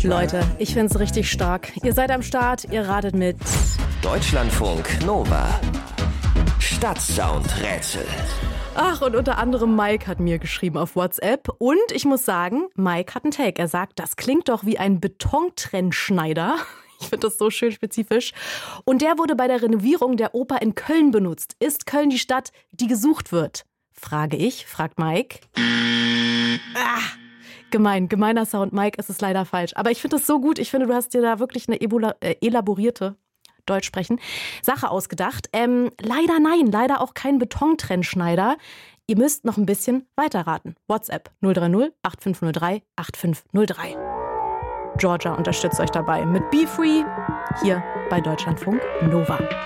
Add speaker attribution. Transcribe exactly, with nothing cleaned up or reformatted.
Speaker 1: Leute, ich find's richtig stark. Ihr seid am Start, ihr ratet mit.
Speaker 2: Deutschlandfunk Nova. Stadtsound-Rätsel.
Speaker 1: Ach, und unter anderem Mike hat mir geschrieben auf WhatsApp. Und ich muss sagen, Mike hat einen Take. Er sagt, das klingt doch wie ein Betontrennschneider. Ich finde das so schön spezifisch. Und der wurde bei der Renovierung der Oper in Köln benutzt. Ist Köln die Stadt, die gesucht wird? Frage ich, fragt Mike. Ah, gemein, gemeiner Sound, Mike, es ist leider falsch. Aber ich finde das so gut. Ich finde, du hast dir da wirklich eine ebola, äh, elaborierte, Deutsch sprechen, Sache ausgedacht. Ähm, leider nein, leider auch kein Betontrennschneider. Ihr müsst noch ein bisschen weiterraten. WhatsApp null drei null acht fünf null drei acht fünf null drei. Georgia unterstützt euch dabei mit Be Free hier bei Deutschlandfunk Nova.